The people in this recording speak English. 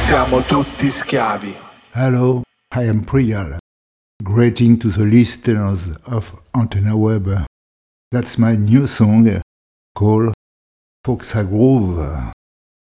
siamo tutti schiavi. Hello, I am Priyal. Greeting to the listeners of Antenna Web. That's my new song called Foxa Groove.